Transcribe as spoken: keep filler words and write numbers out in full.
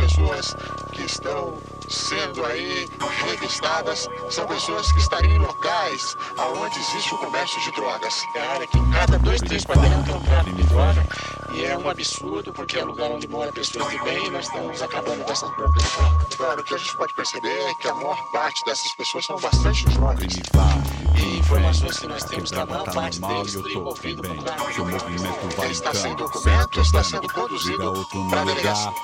pessoas que estão sendo aí revistadas são pessoas que estariam em locais onde existe o comércio de drogas. É a área que cada dois, três quarteirão tem um tráfico de droga e é um absurdo porque é um lugar onde moram pessoas de bem e nós estamos acabando com essas bocas de droga. Agora, o que a gente pode perceber é que a maior parte dessas pessoas são bastante jovens. E informações que nós temos que a maior parte deles está envolvido com tráfico de drogas. Ele está sem documento, está sendo conduzido para a delegacia.